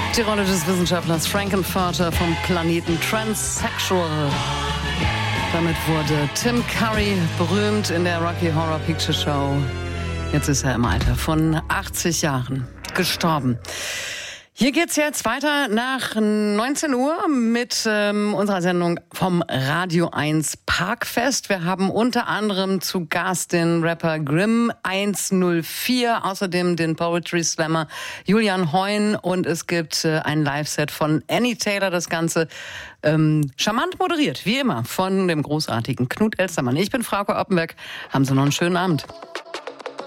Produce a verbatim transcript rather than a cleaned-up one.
Die Rolle des Wissenschaftlers Frankenfurter vom Planeten Transsexual. Damit wurde Tim Curry berühmt in der Rocky Horror Picture Show. Jetzt ist er im Alter von achtzig Jahren gestorben. Hier geht's jetzt weiter nach neunzehn Uhr mit ähm, unserer Sendung vom Radio eins Parkfest. Wir haben unter anderem zu Gast den Rapper Grimm eins null vier, außerdem den Poetry Slammer Julian Heun und es gibt äh, ein Live-Set von Annie Taylor. Das Ganze ähm, charmant moderiert, wie immer, von dem großartigen Knut Elstermann. Ich bin Frauke Oppenberg. Haben Sie noch einen schönen Abend.